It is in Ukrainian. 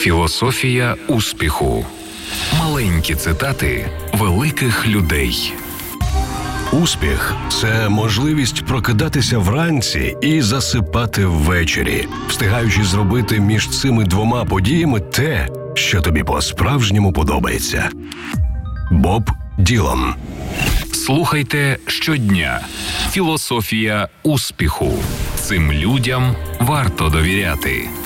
Філософія успіху. Маленькі цитати великих людей. Успіх – це можливість прокидатися вранці і засипати ввечері, встигаючи зробити між цими двома подіями те, що тобі по-справжньому подобається. Боб Ділан. Слухайте щодня. Філософія успіху. Цим людям варто довіряти.